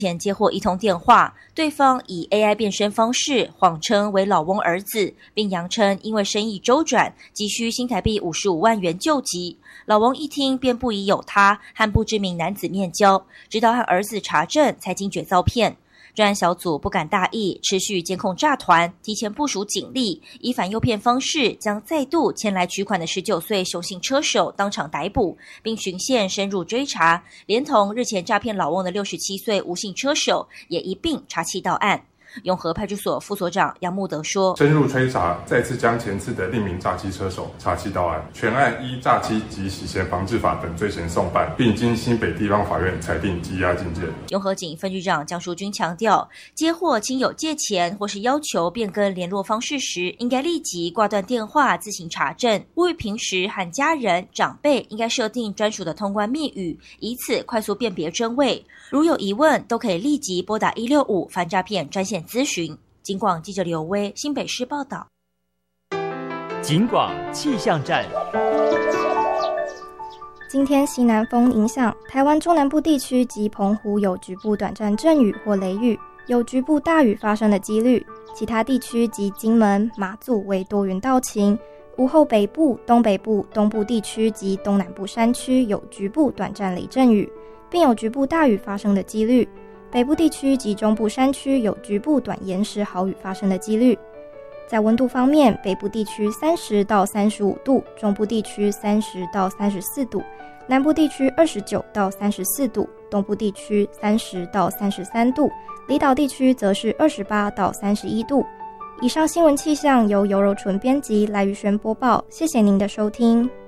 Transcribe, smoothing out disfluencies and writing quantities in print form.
前接获一通电话，对方以 AI 变身方式谎称为老翁儿子，并扬称因为生意周转，急需新台币55万元救急。老翁一听便不疑有他，和不知名男子面交，直到和儿子查证才惊觉遭骗。专案小组不敢大意，持续监控诈团，提前部署警力，以反诱骗方式将再度前来取款的19岁熊姓车手当场逮捕，并循线深入追查，连同日前诈骗老翁的67岁吴姓车手也一并查缉到案。永和派出所副所长杨慕德说， 深入追查，再次将前次的另名诈欺车手查缉到案，全案依诈欺及洗钱防治法等罪嫌送办，并经新北地方法院裁定羁押禁见。 永和警分局长江淑君强调，接获亲友借钱或是要求变更联络方式时，应该立即挂断电话自行查证，呼吁平时和家人长辈应该设定专属的通关密语，以此快速辨别真伪。如有疑问，都可以立即拨打165反诈骗专线咨询。警广记者刘威新北市报道。 警广气象站。 今天西南风影响台湾中南部地区及澎湖有局部短暂阵雨或雷雨，有局部大雨发生的几率。其他地区及金门、马祖为多云到晴。午后北部、东北部、东部地区及东南部山区有局部短暂雷阵雨，并有局部大雨发生的几率。北部地区及中部山区有局部短延时豪雨发生的几率。在温度方面，北部地区30到35度，中部地区30到34度，南部地区29到34度，东部地区30到33度，离岛地区则是28到31度。以上新闻气象由游柔纯编辑，赖宇轩播报，谢谢您的收听。